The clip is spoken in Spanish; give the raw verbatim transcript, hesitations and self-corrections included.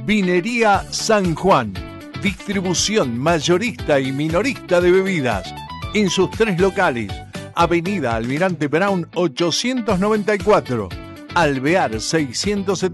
Vinería San Juan. Distribución mayorista y minorista de bebidas. En sus tres locales. Avenida Almirante Brown ochocientos noventa y cuatro. Alvear seiscientos setenta.